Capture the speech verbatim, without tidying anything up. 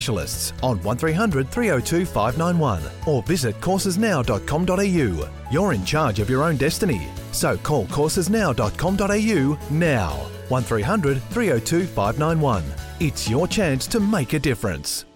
Specialists on one three hundred three oh two five nine one or visit courses now dot com dot a u. You're in charge of your own destiny, so call courses now dot com dot a u now. one three hundred three oh two five nine one. It's your chance to make a difference.